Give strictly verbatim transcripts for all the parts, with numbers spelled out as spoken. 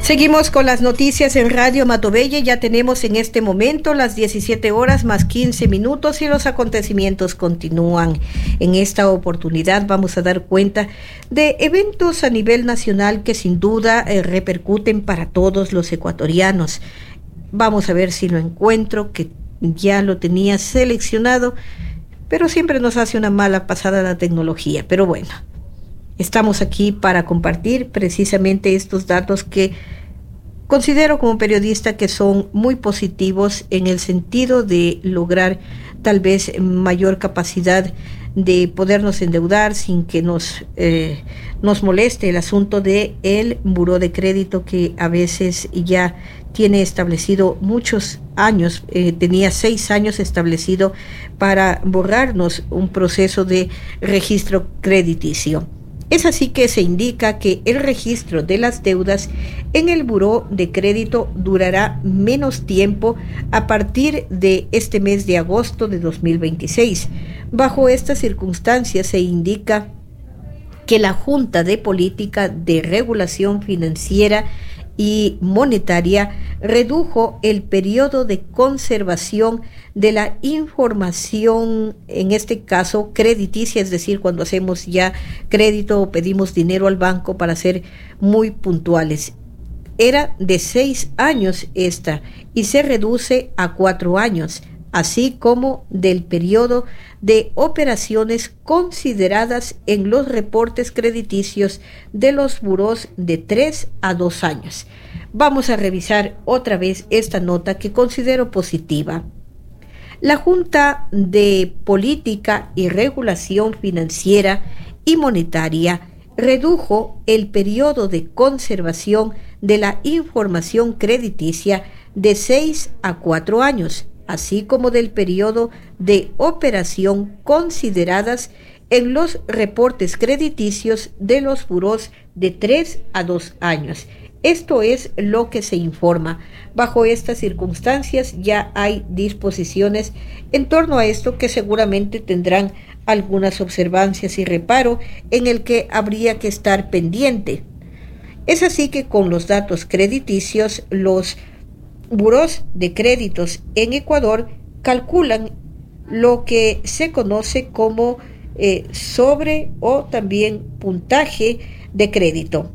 Seguimos con las noticias en Radio Matobelle. Ya tenemos en este momento las diecisiete horas más quince minutos y los acontecimientos continúan. En esta oportunidad vamos a dar cuenta de eventos a nivel nacional que sin duda eh, repercuten para todos los ecuatorianos. Vamos a ver si lo encuentro, que ya lo tenía seleccionado, pero siempre nos hace una mala pasada la tecnología. Pero bueno, estamos aquí para compartir precisamente estos datos que considero como periodista que son muy positivos en el sentido de lograr tal vez mayor capacidad de podernos endeudar sin que nos, eh, nos moleste el asunto de el buró de crédito, que a veces ya tiene establecido muchos años, eh, tenía seis años establecido para borrarnos un proceso de registro crediticio. Es así que se indica que el registro de las deudas en el buró de crédito durará menos tiempo a partir de este mes de agosto de dos mil veintiséis. Bajo estas circunstancias se indica que la Junta de Política de Regulación Financiera y Monetaria redujo el periodo de conservación de la información, en este caso crediticia, es decir, cuando hacemos ya crédito o pedimos dinero al banco, para ser muy puntuales. Era de seis años esta y se reduce a cuatro años, así como del periodo de operaciones consideradas en los reportes crediticios de los burós de tres a dos años. Vamos a revisar otra vez esta nota que considero positiva. La Junta de Política y Regulación Financiera y Monetaria redujo el periodo de conservación de la información crediticia de seis a cuatro años, así como del periodo de operación consideradas en los reportes crediticios de los burós de tres a dos años. Esto es lo que se informa. Bajo estas circunstancias ya hay disposiciones en torno a esto que seguramente tendrán algunas observancias y reparo en el que habría que estar pendiente. Es así que con los datos crediticios, los burós de créditos en Ecuador calculan lo que se conoce como eh, sobre o también puntaje de crédito.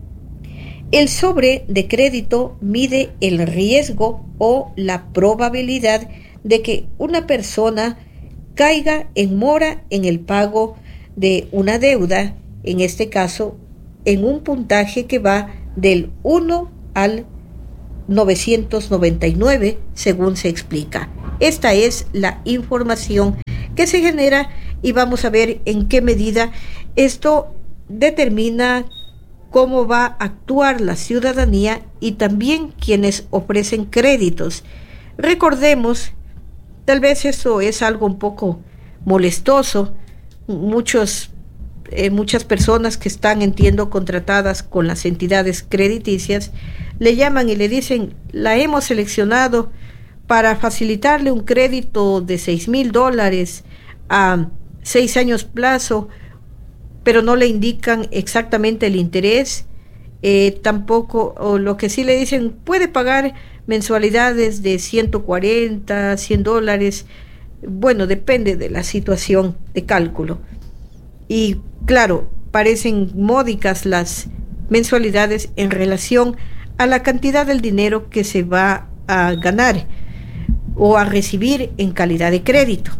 El sobre de crédito mide el riesgo o la probabilidad de que una persona caiga en mora en el pago de una deuda, en este caso en un puntaje que va del uno al novecientos noventa y nueve, según se explica. Esta es la información que se genera y vamos a ver en qué medida esto determina cómo va a actuar la ciudadanía y también quienes ofrecen créditos. Recordemos, tal vez eso es algo un poco molestoso, muchos, eh, muchas personas que están, entiendo, contratadas con las entidades crediticias, le llaman y le dicen: la hemos seleccionado para facilitarle un crédito de seis mil dólares a seis años plazo, pero no le indican exactamente el interés, eh, tampoco, o lo que sí le dicen, puede pagar mensualidades de ciento cuarenta, cien dólares, bueno, depende de la situación de cálculo. Y claro, parecen módicas las mensualidades en relación a la cantidad del dinero que se va a ganar o a recibir en calidad de crédito.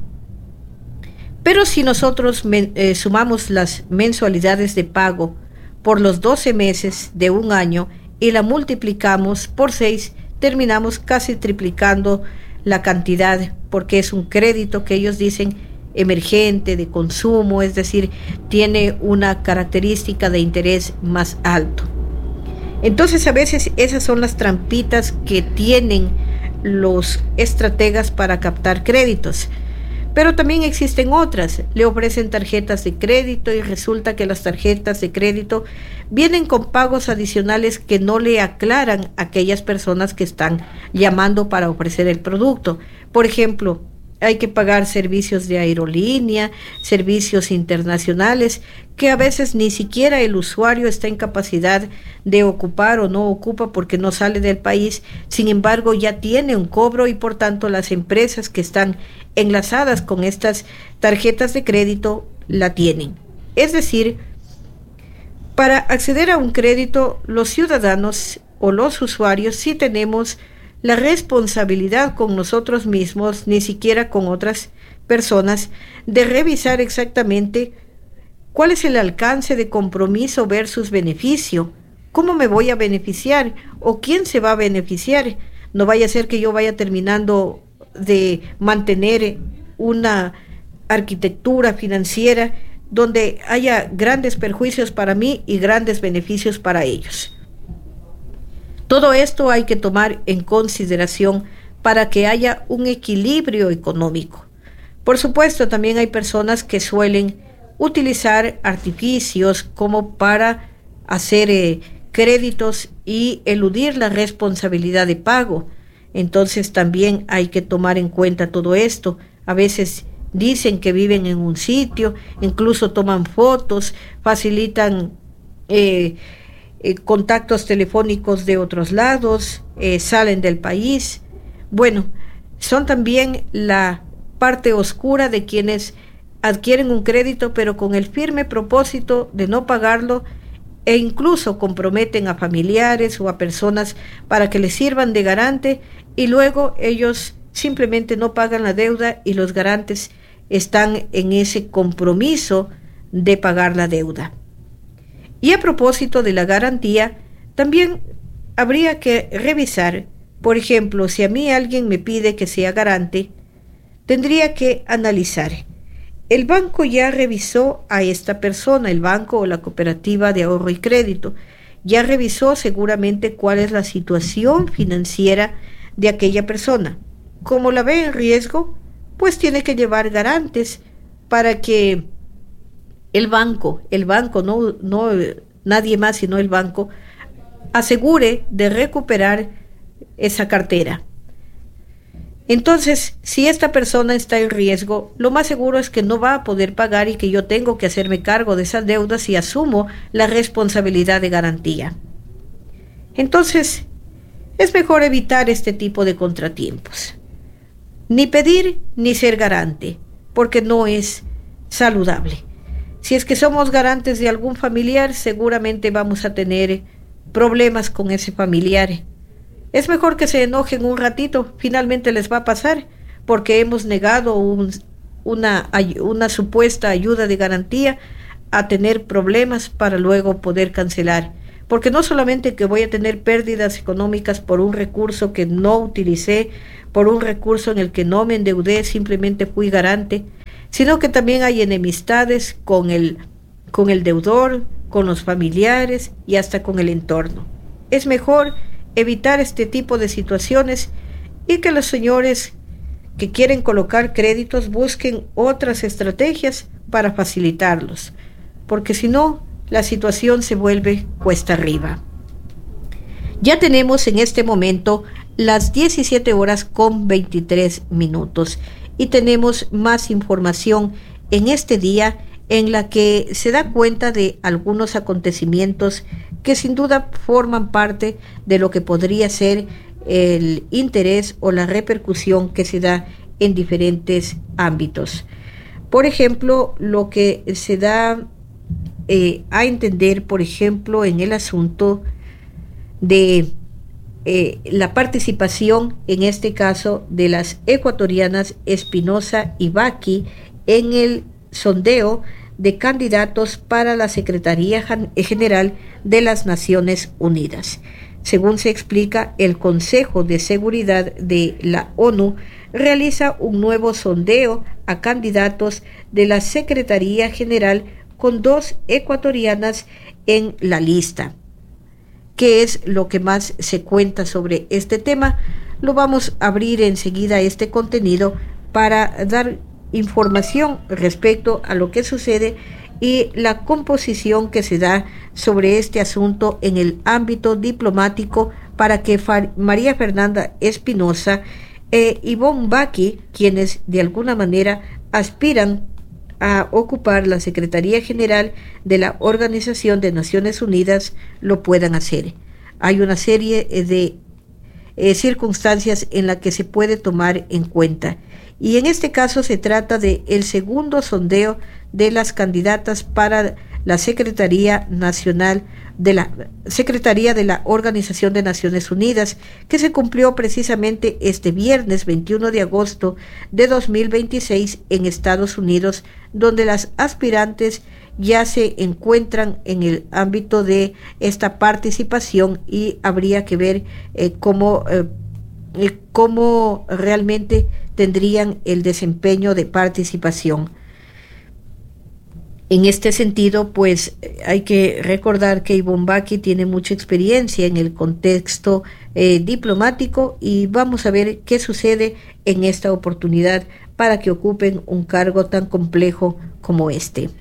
Pero si nosotros men, eh, sumamos las mensualidades de pago por los doce meses de un año y la multiplicamos por seis, terminamos casi triplicando la cantidad, porque es un crédito que ellos dicen emergente, de consumo, es decir, tiene una característica de interés más alto. Entonces, a veces esas son las trampitas que tienen los estrategas para captar créditos. Pero también existen otras. Le ofrecen tarjetas de crédito y resulta que las tarjetas de crédito vienen con pagos adicionales que no le aclaran a aquellas personas que están llamando para ofrecer el producto. Por ejemplo, hay que pagar servicios de aerolínea, servicios internacionales, que a veces ni siquiera el usuario está en capacidad de ocupar o no ocupa porque no sale del país. Sin embargo, ya tiene un cobro y por tanto las empresas que están enlazadas con estas tarjetas de crédito la tienen. Es decir, para acceder a un crédito, los ciudadanos o los usuarios sí tenemos la responsabilidad con nosotros mismos, ni siquiera con otras personas, de revisar exactamente cuál es el alcance de compromiso versus beneficio, cómo me voy a beneficiar o quién se va a beneficiar. No vaya a ser que yo vaya terminando de mantener una arquitectura financiera donde haya grandes perjuicios para mí y grandes beneficios para ellos. Todo esto hay que tomar en consideración para que haya un equilibrio económico. Por supuesto, también hay personas que suelen utilizar artificios como para hacer eh, créditos y eludir la responsabilidad de pago. Entonces también hay que tomar en cuenta todo esto. A veces dicen que viven en un sitio, incluso toman fotos, facilitan eh, Eh, contactos telefónicos de otros lados, eh, salen del país. Bueno, son también la parte oscura de quienes adquieren un crédito pero con el firme propósito de no pagarlo e incluso comprometen a familiares o a personas para que les sirvan de garante y luego ellos simplemente no pagan la deuda y los garantes están en ese compromiso de pagar la deuda. Y a propósito de la garantía, también habría que revisar, por ejemplo, si a mí alguien me pide que sea garante, tendría que analizar. El banco ya revisó a esta persona, el banco o la cooperativa de ahorro y crédito, ya revisó seguramente cuál es la situación financiera de aquella persona. Como la ve en riesgo, pues tiene que llevar garantes para que el banco, el banco, no, no nadie más sino el banco, asegure de recuperar esa cartera. Entonces, si esta persona está en riesgo, lo más seguro es que no va a poder pagar y que yo tengo que hacerme cargo de esas deudas y asumo la responsabilidad de garantía. Entonces, es mejor evitar este tipo de contratiempos. Ni pedir ni ser garante, porque no es saludable. Si es que somos garantes de algún familiar, seguramente vamos a tener problemas con ese familiar. Es mejor que se enojen un ratito, finalmente les va a pasar, porque hemos negado un, una, una supuesta ayuda de garantía a tener problemas para luego poder cancelar. Porque no solamente que voy a tener pérdidas económicas por un recurso que no utilicé, por un recurso en el que no me endeudé, simplemente fui garante, sino que también hay enemistades con el, con el deudor, con los familiares y hasta con el entorno. Es mejor evitar este tipo de situaciones y que los señores que quieren colocar créditos busquen otras estrategias para facilitarlos, porque si no, la situación se vuelve cuesta arriba. Ya tenemos en este momento las diecisiete horas con veintitrés minutos. Y tenemos más información en este día en la que se da cuenta de algunos acontecimientos que sin duda forman parte de lo que podría ser el interés o la repercusión que se da en diferentes ámbitos. Por ejemplo, lo que se da eh, a entender, por ejemplo, en el asunto de Eh, la participación, en este caso, de las ecuatorianas Espinosa y Baqui en el sondeo de candidatos para la Secretaría General de las Naciones Unidas. Según se explica, el Consejo de Seguridad de la ONU realiza un nuevo sondeo a candidatos de la Secretaría General con dos ecuatorianas en la lista. ¿Qué es lo que más se cuenta sobre este tema? Lo vamos a abrir enseguida este contenido para dar información respecto a lo que sucede y la composición que se da sobre este asunto en el ámbito diplomático para que María Fernanda Espinosa e Ivonne Baki, quienes de alguna manera aspiran a ocupar la Secretaría General de la Organización de Naciones Unidas, lo puedan hacer. Hay una serie de eh, circunstancias en las que se puede tomar en cuenta. Y en este caso se trata de el segundo sondeo de las candidatas para la Secretaría Nacional de la Secretaría de la Organización de Naciones Unidas, que se cumplió precisamente este viernes veintiuno de agosto de dos mil veintiséis en Estados Unidos, donde las aspirantes ya se encuentran en el ámbito de esta participación y habría que ver eh, cómo, eh, eh, cómo realmente tendrían el desempeño de participación. En este sentido, pues hay que recordar que Ivonne Baki tiene mucha experiencia en el contexto eh, diplomático y vamos a ver qué sucede en esta oportunidad para que ocupen un cargo tan complejo como este.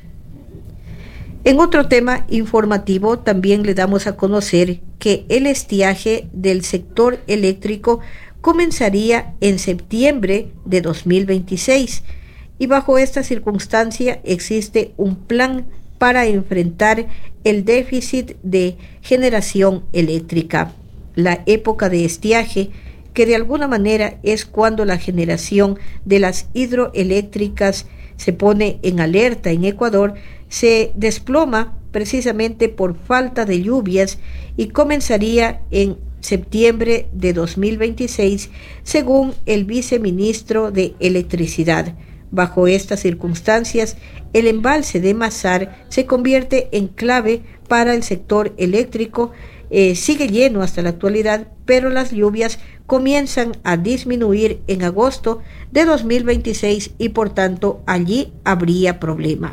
En otro tema informativo también le damos a conocer que el estiaje del sector eléctrico comenzaría en septiembre de dos mil veintiséis. Y bajo esta circunstancia existe un plan para enfrentar el déficit de generación eléctrica. La época de estiaje, que de alguna manera es cuando la generación de las hidroeléctricas se pone en alerta en Ecuador, se desploma precisamente por falta de lluvias y comenzaría en septiembre de dos mil veintiséis, según el viceministro de Electricidad. Bajo estas circunstancias, el embalse de Mazar se convierte en clave para el sector eléctrico. Eh, sigue lleno hasta la actualidad, pero las lluvias comienzan a disminuir en agosto de dos mil veintiséis y por tanto allí habría problema.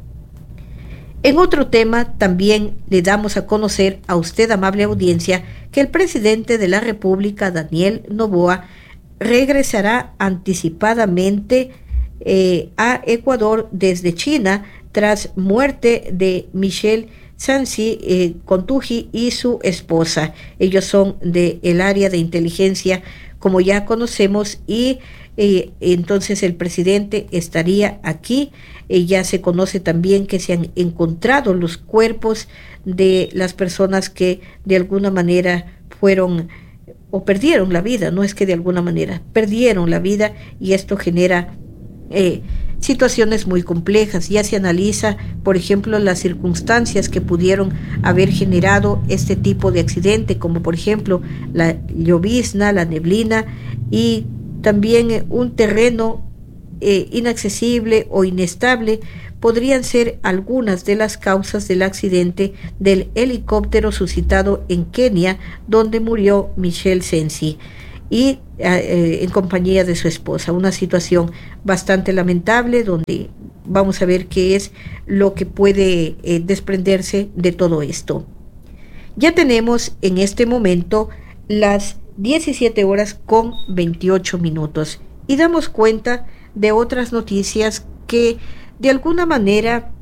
En otro tema, también le damos a conocer a usted, amable audiencia, que el presidente de la República, Daniel Noboa, regresará anticipadamente Eh, a Ecuador desde China tras muerte de Michelle Sansi eh, Contuji y su esposa. Ellos son del área de inteligencia, como ya conocemos, y eh, entonces el presidente estaría aquí. Eh, ya se conoce también que se han encontrado los cuerpos de las personas que de alguna manera fueron o perdieron la vida, no es que de alguna manera perdieron la vida, y esto genera Eh, situaciones muy complejas. Ya se analiza, por ejemplo, las circunstancias que pudieron haber generado este tipo de accidente, como por ejemplo la llovizna, la neblina y también eh, un terreno eh, inaccesible o inestable. Podrían ser algunas de las causas del accidente del helicóptero suscitado en Kenia, donde murió Michelle Sansi y eh, en compañía de su esposa. Una situación bastante lamentable, donde vamos a ver qué es lo que puede eh, desprenderse de todo esto. Ya tenemos en este momento las diecisiete horas con veintiocho minutos y damos cuenta de otras noticias que de alguna manera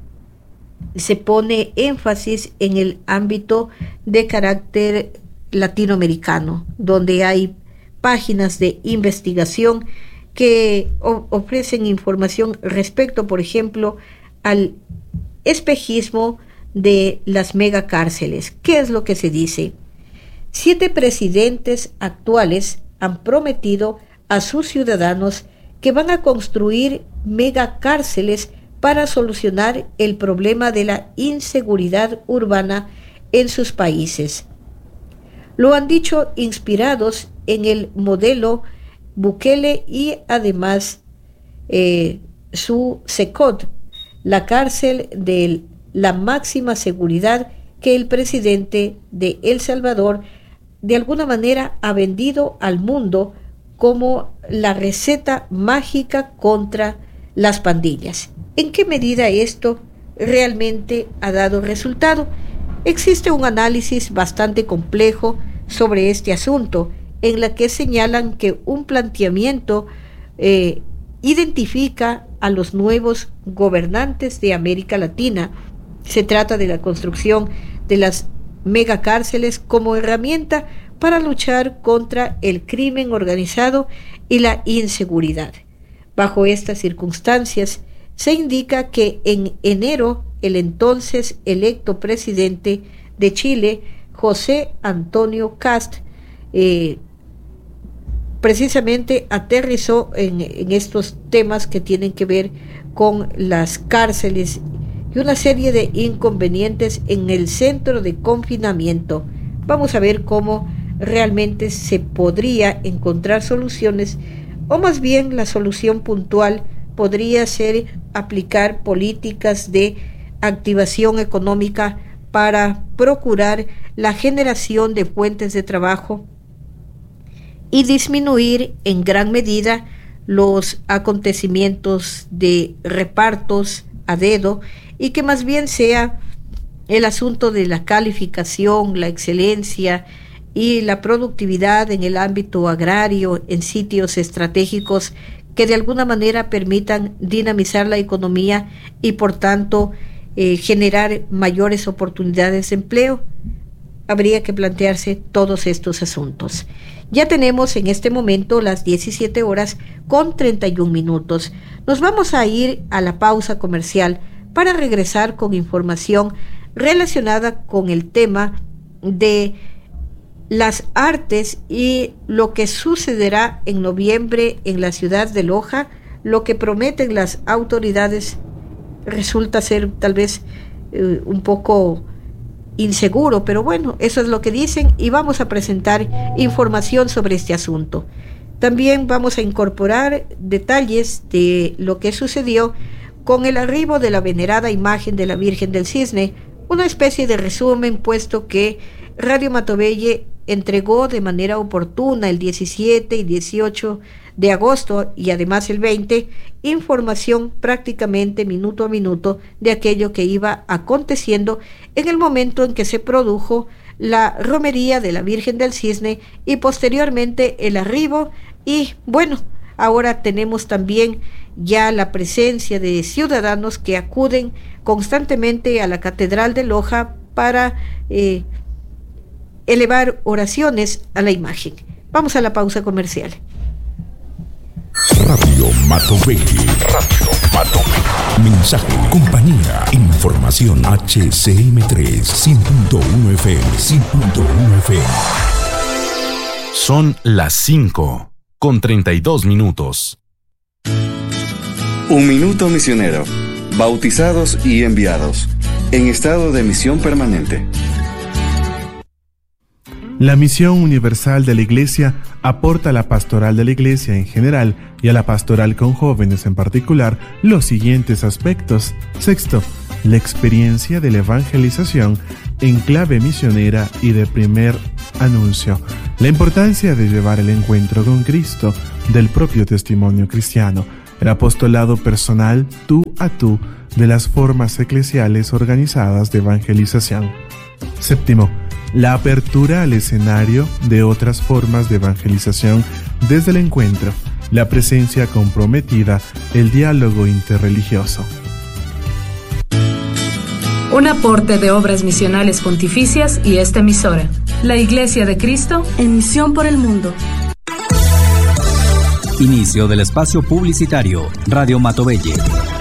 se pone énfasis en el ámbito de carácter latinoamericano, donde hay páginas de investigación que o- ofrecen información respecto, por ejemplo, al espejismo de las megacárceles. ¿Qué es lo que se dice? Siete presidentes actuales han prometido a sus ciudadanos que van a construir megacárceles para solucionar el problema de la inseguridad urbana en sus países. Lo han dicho inspirados en el modelo Bukele y además eh, su SECOT, la cárcel de la máxima seguridad que el presidente de El Salvador de alguna manera ha vendido al mundo como la receta mágica contra las pandillas. ¿En qué medida esto realmente ha dado resultado? Existe un análisis bastante complejo sobre este asunto, en la que señalan que un planteamiento eh, identifica a los nuevos gobernantes de América Latina. Se trata de la construcción de las megacárceles como herramienta para luchar contra el crimen organizado y la inseguridad. Bajo estas circunstancias, se indica que en enero el entonces electo presidente de Chile, José Antonio Kast, eh, precisamente aterrizó en, en estos temas que tienen que ver con las cárceles y una serie de inconvenientes en el centro de confinamiento. Vamos a ver cómo realmente se podría encontrar soluciones, o más bien la solución puntual podría ser aplicar políticas de activación económica para procurar la generación de fuentes de trabajo y disminuir en gran medida los acontecimientos de repartos a dedo, y que más bien sea el asunto de la calificación, la excelencia y la productividad en el ámbito agrario en sitios estratégicos que de alguna manera permitan dinamizar la economía y por tanto eh, generar mayores oportunidades de empleo. Habría que plantearse todos estos asuntos. Ya tenemos en este momento las diecisiete horas con treinta y un minutos. Nos vamos a ir a la pausa comercial para regresar con información relacionada con el tema de las artes y lo que sucederá en noviembre en la ciudad de Loja. Lo que prometen las autoridades resulta ser tal vez eh, un poco inseguro, pero bueno, eso es lo que dicen, y vamos a presentar información sobre este asunto. También vamos a incorporar detalles de lo que sucedió con el arribo de la venerada imagen de la Virgen del Cisne, una especie de resumen, puesto que Radio Matovelle entregó de manera oportuna el diecisiete y dieciocho de agosto y además el veinte, información prácticamente minuto a minuto de aquello que iba aconteciendo en el momento en que se produjo la romería de la Virgen del Cisne y posteriormente el arribo. Y bueno, ahora tenemos también ya la presencia de ciudadanos que acuden constantemente a la Catedral de Loja para eh, elevar oraciones a la imagen. Vamos a la pausa comercial. Radio Matovelle. Radio Matovelle. Mensaje, compañía, información. H C M tres, cien punto uno F M, cien punto uno F M. Son las cinco con treinta y dos minutos. Un minuto misionero. Bautizados y enviados. En estado de misión permanente. La misión universal de la Iglesia aporta a la pastoral de la Iglesia en general y a la pastoral con jóvenes en particular los siguientes aspectos. Sexto, la experiencia de la evangelización en clave misionera y de primer anuncio. La importancia de llevar el encuentro con Cristo del propio testimonio cristiano. El apostolado personal tú a tú de las formas eclesiales organizadas de evangelización. Séptimo, la apertura al escenario de otras formas de evangelización desde el encuentro, la presencia comprometida, el diálogo interreligioso. Un aporte de Obras Misionales Pontificias y esta emisora, la Iglesia de Cristo en misión por el mundo. Inicio del espacio publicitario. Radio Matovelle.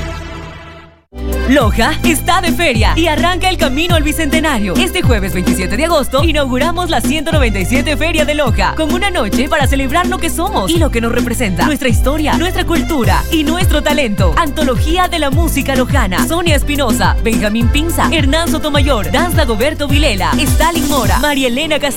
Loja está de feria y arranca el camino al Bicentenario. Este jueves veintisiete de agosto inauguramos la ciento noventa y siete Feria de Loja, con una noche para celebrar lo que somos y lo que nos representa, nuestra historia, nuestra cultura y nuestro talento. Antología de la música lojana: Sonia Espinosa, Benjamín Pinza, Hernán Sotomayor, Danza Goberto Vilela, Stalin Mora, María Elena Castillo.